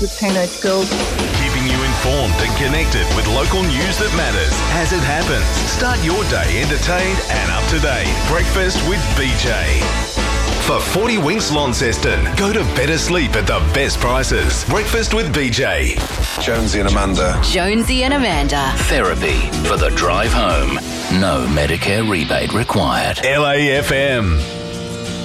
with teenage girls. Keeping you informed and connected with local news that matters as it happens. Start your day entertained and up to date. Breakfast with BJ. For 40 Winks Launceston, go to better sleep at the best prices. Breakfast with BJ. Jonesy and Amanda. Jonesy and Amanda. Therapy for the drive home. No Medicare rebate required. LAFM.